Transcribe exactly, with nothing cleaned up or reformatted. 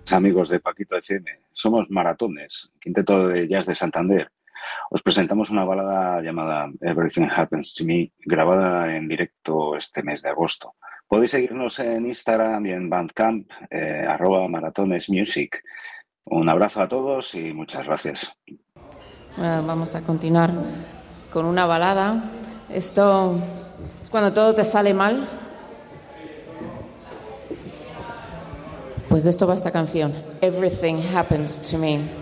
Amigos de Paquito F M, somos Maratones, quinteto de jazz de Santander. Os presentamos una balada llamada Everything Happens to Me, grabada en directo este mes de agosto. Podéis seguirnos en Instagram y en Bandcamp, eh, arroba maratonesmusic. Un abrazo a todos y muchas gracias. Bueno, vamos a continuar con una balada. Esto es cuando todo te sale mal. Pues de esto va esta canción, Everything Happens to Me.